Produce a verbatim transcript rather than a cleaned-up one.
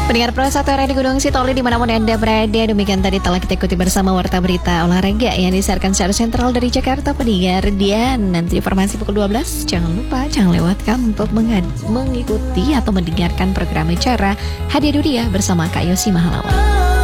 Pendengar Pro satu R di Gunung Sitoli dimanapun Anda berada, demikian tadi telah kita ikuti bersama Warta Berita Olahraga yang disiarkan secara sentral dari Jakarta, pendengar. Dan nanti informasi pukul dua belas, jangan lupa, jangan lewatkan untuk mengikuti atau mendengarkan program acara Hadiah Dunia bersama Kak Yosi Mahalawan.